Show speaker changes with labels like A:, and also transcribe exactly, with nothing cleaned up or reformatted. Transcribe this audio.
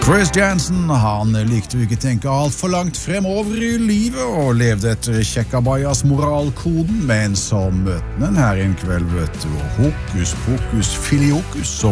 A: Chris Jansen, han likte jo ikke tenke alt for langt fremover i livet og levde etter Kjekkabajas moralkoden, men så møtte han her en kveld, vet du, og hokus pokus filiokus,